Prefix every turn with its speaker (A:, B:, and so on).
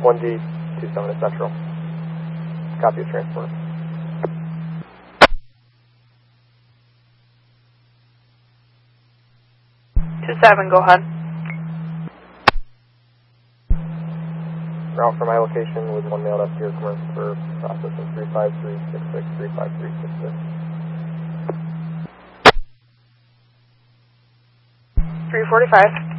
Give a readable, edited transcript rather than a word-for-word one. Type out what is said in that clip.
A: 1D, 27 is Central. Copy of transport.
B: 27, go ahead.
A: Route from my location with one mailed up to your commercial for processing 35366, 35366.
B: 345.